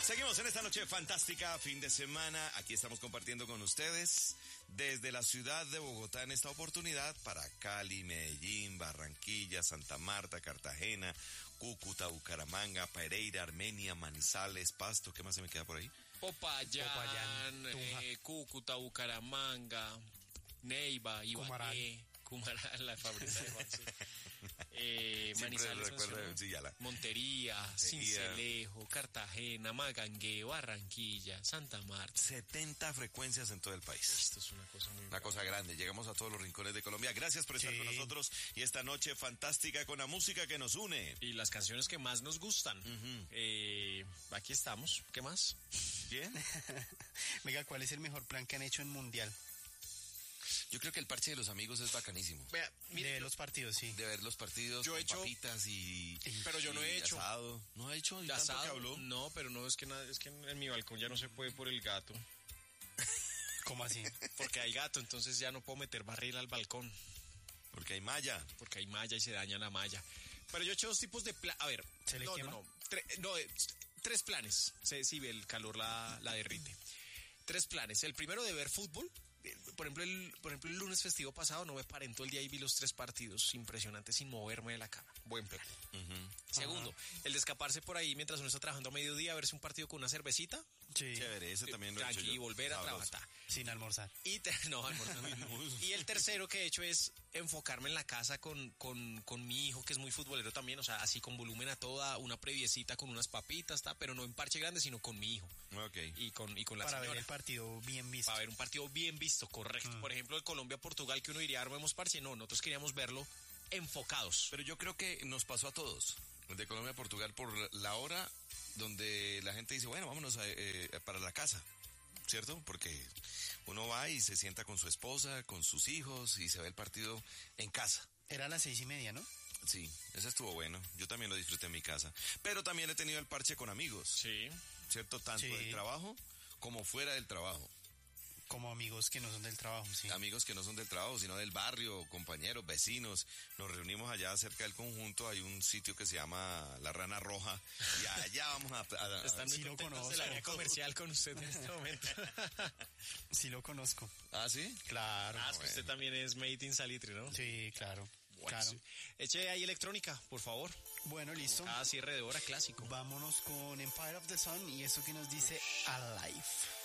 Seguimos en esta noche fantástica, fin de semana. Aquí estamos compartiendo con ustedes desde la ciudad de Bogotá en esta oportunidad para Cali, Medellín, Barranquilla, Santa Marta, Cartagena, Cúcuta, Bucaramanga, Pereira, Armenia, Manizales, Pasto. ¿Qué más se me queda por ahí? Popayán, Cúcuta, Bucaramanga, Neiva, Ibagué. Cumarán, la favorita de Juanse. Manizales, Montería, Sincelejo, Cartagena, Magangué, Barranquilla, Santa Marta. 70 frecuencias en todo el país. Esto es una cosa muy Una cosa grande. Llegamos a todos los rincones de Colombia. Gracias por estar con nosotros y esta noche fantástica con la música que nos une. Y las canciones que más nos gustan. Aquí estamos. ¿Qué más? Bien. Venga, ¿cuál es el mejor plan que han hecho en Mundial? Yo creo que el parche de los amigos es bacanísimo. Vea, mire, de ver los partidos, sí. De ver los partidos yo con he hecho, papitas pero yo no he hecho asado. ¿No ha hecho? ¿Y asado? Tanto que habló? No, pero no, es que en mi balcón ya no se puede por el gato. ¿Cómo así? Porque hay gato, entonces ya no puedo meter barril al balcón. Porque hay malla. Porque hay malla y se daña la malla. Pero yo he hecho dos tipos de a ver, ¿Se le quema? Tres planes. Si ve el calor la derrite. Tres planes. El primero de ver fútbol. Por ejemplo, el lunes festivo pasado no me paré en todo el día y vi los 3 partidos impresionantes sin moverme de la cama. Buen plan. Segundo, el de escaparse por ahí mientras uno está trabajando a mediodía, a verse un partido con una cervecita. Sí. Chévere, ese también lo he hecho yo. Y volver a trabajar. Sin almorzar. Y el tercero que he hecho es enfocarme en la casa con mi hijo, que es muy futbolero también, o sea, así con volumen a toda, una previecita con unas papitas, pero no en parche grande, sino con mi hijo. Okay. Y con la para señora. Ver el partido bien visto. Para ver un partido bien visto, correcto. Por ejemplo, el Colombia-Portugal, que uno diría, armemos parche. No, nosotros queríamos verlo enfocados. Pero yo creo que nos pasó a todos, el de Colombia-Portugal, por la hora donde la gente dice, bueno, vámonos para la casa, ¿cierto? Porque uno va y se sienta con su esposa, con sus hijos y se ve el partido en casa. Era a las 6:30, ¿no? Sí, ese estuvo bueno. Yo también lo disfruté en mi casa. Pero también he tenido el parche con amigos. Sí. ¿Cierto? Tanto del trabajo como fuera del trabajo. Como amigos que no son del trabajo, sí. Amigos que no son del trabajo, sino del barrio, compañeros, vecinos. Nos reunimos allá cerca del conjunto. Hay un sitio que se llama La Rana Roja. Y allá vamos a Están muy contentos del área comercial con usted en este momento. Sí lo conozco. ¿Ah, sí? Claro. Es que usted también es made in Salitre, ¿no? Sí, claro. Bueno, claro. Sí. Eche ahí electrónica, por favor. Bueno, listo. Cada cierre de hora clásico. Vámonos con Empire of the Sun y eso que nos dice Alive.